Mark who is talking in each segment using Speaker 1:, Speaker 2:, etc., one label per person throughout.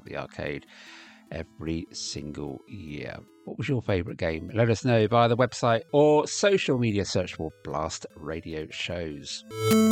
Speaker 1: at the arcade every single year. What was your favourite game? Let us know via the website or social media. Search for Blast Radio Shows.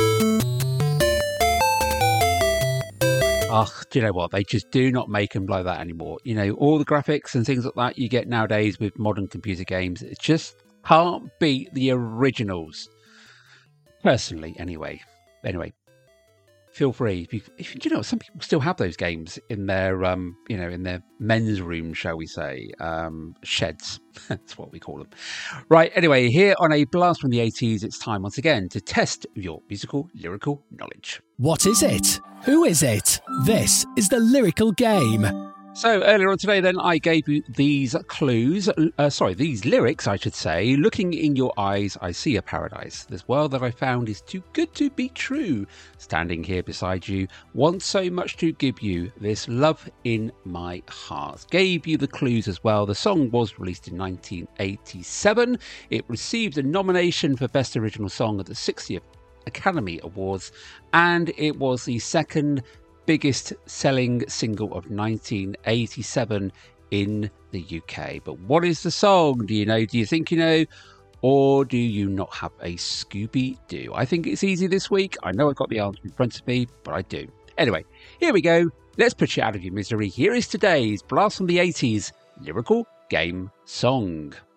Speaker 1: Do you know what? They just do not make them like that anymore. You know, all the graphics and things like that you get nowadays with modern computer games, it just can't beat the originals. Personally, anyway. Anyway, feel free. If you know, some people still have those games in their, in their men's room, shall we say, sheds. That's what we call them. Right. Anyway, here on a blast from the 80s, it's time once again to test your musical, lyrical knowledge.
Speaker 2: What is it? Who is it? This is the Lyrical Game.
Speaker 1: So earlier on today, then, I gave you these these lyrics, I should say. Looking in your eyes, I see a paradise. This world that I found is too good to be true. Standing here beside you, want so much to give you this love in my heart. Gave you the clues as well. The song was released in 1987. It received a nomination for Best Original Song at the 60th Academy Awards, and it was the second biggest selling single of 1987 in the UK. But what is the song? Do you know? Do you think you know? Or do you not have a Scooby-Doo? I think it's easy this week. I know I've got the answer in front of me, but I do. Anyway, here we go. Let's put you out of your misery. Here is today's Blast from the 80s Lyrical Game Song.